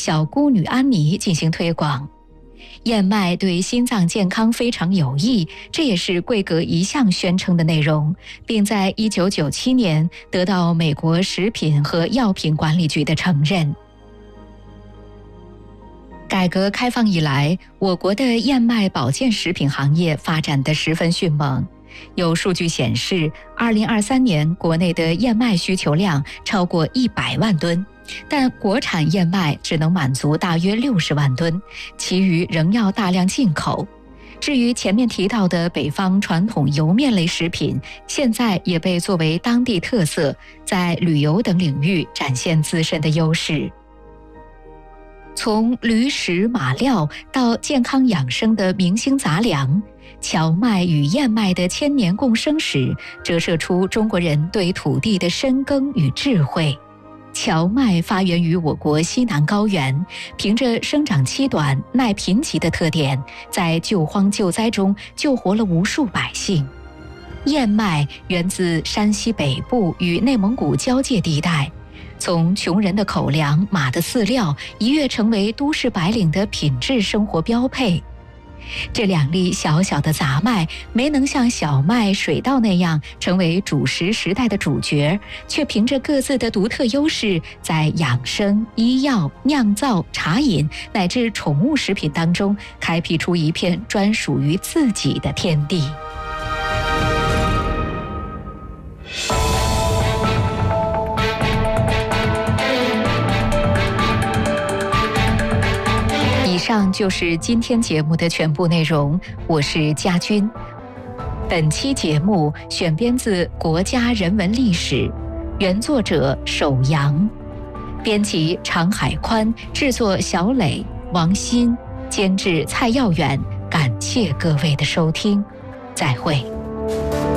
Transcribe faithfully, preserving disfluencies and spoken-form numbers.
小姑女安妮进行推广。燕麦对心脏健康非常有益，这也是贵格一向宣称的内容，并在一九九七年得到美国食品和药品管理局的承认。改革开放以来，我国的燕麦保健食品行业发展得十分迅猛。有数据显示，二零二三年国内的燕麦需求量超过一百万吨，但国产燕麦只能满足大约六十万吨，其余仍要大量进口。至于前面提到的北方传统油面类食品，现在也被作为当地特色，在旅游等领域展现自身的优势。从驴食马料到健康养生的明星杂粮，荞麦与燕麦的千年共生史，折射出中国人对土地的深耕与智慧。荞麦发源于我国西南高原，凭着生长期短、耐贫瘠的特点，在救荒救灾中救活了无数百姓。燕麦源自山西北部与内蒙古交界地带，从穷人的口粮、马的饲料，一跃成为都市白领的品质生活标配。这两粒小小的杂麦没能像小麦、水稻那样成为主食时代的主角，却凭着各自的独特优势，在养生、医药、酿造、茶饮乃至宠物食品当中，开辟出一片专属于自己的天地。以上就是今天节目的全部内容，我是佳君。本期节目选编自《国家人文历史》，原作者首阳，编辑常海宽，制作小磊、王鑫，监制蔡耀远。感谢各位的收听，再会。